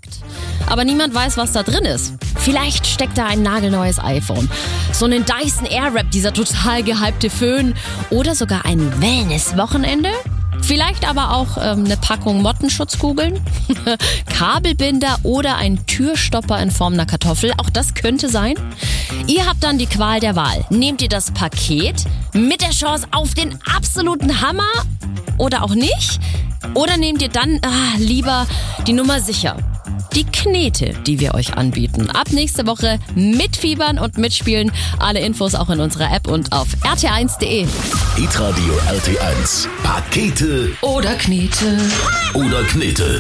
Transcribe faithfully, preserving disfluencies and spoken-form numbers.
verpackt. Aber niemand weiß, was da drin ist. Vielleicht steckt da ein nagelneues iPhone, so einen Dyson Airwrap, dieser total gehypte Föhn oder sogar ein Wellness-Wochenende. Vielleicht aber auch ähm, eine Packung Mottenschutzkugeln, Kabelbinder oder ein Türstopper in Form einer Kartoffel. Auch das könnte sein. Ihr habt dann die Qual der Wahl. Nehmt ihr das Paket mit der Chance auf den absoluten Hammer oder auch nicht? Oder nehmt ihr dann ah, lieber die Nummer sicher? Die Knete, die wir euch anbieten. Ab nächste Woche mitfiebern und mitspielen. Alle Infos auch in unserer App und auf r t eins punkt d e. Hitradio R T eins. Pakete oder Knete. Oder Knete.